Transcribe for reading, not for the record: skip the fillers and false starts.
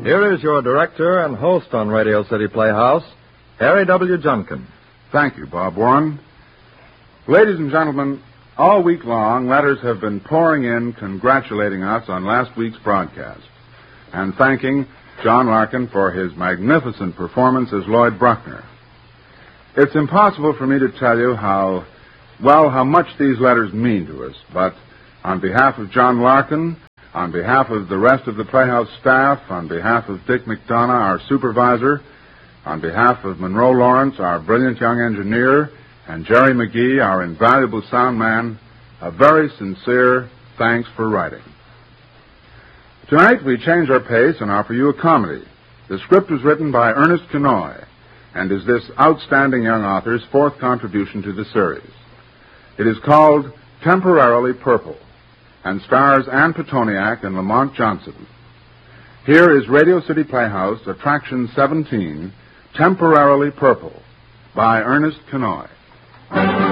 Here is your director and host on Radio City Playhouse, Harry W. Junkin. Thank you, Bob Warren. Ladies and gentlemen, all week long, letters have been pouring in congratulating us on last week's broadcast and thanking John Larkin for his magnificent performance as Lloyd Bruckner. It's impossible for me to tell you how much these letters mean to us, but on behalf of John Larkin, on behalf of the rest of the Playhouse staff, on behalf of Dick McDonough, our supervisor, on behalf of Monroe Lawrence, our brilliant young engineer, and Jerry McGee, our invaluable sound man, a very sincere thanks for writing. Tonight we change our pace and offer you a comedy. The script was written by Ernest Kinoy and is this outstanding young author's fourth contribution to the series. It is called Temporarily Purple and stars Ann Petoniak and Lamont Johnson. Here is Radio City Playhouse, Attraction 17, Temporarily Purple, by Ernest Kinoy.